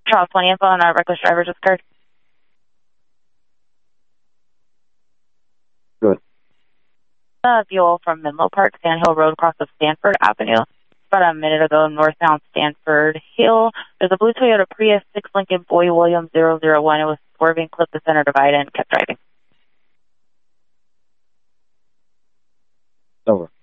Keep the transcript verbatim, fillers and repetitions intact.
Charles twenty info on our reckless driver just occurred. Good. Uh, fuel from Menlo Park, Sand Hill Road, across of Stanford Avenue. About a minute ago, northbound Stanford Hill. There's a blue Toyota Prius, six Lincoln Boy Williams zero zero one. It was swerving, clipped the center divide, and kept driving. Over.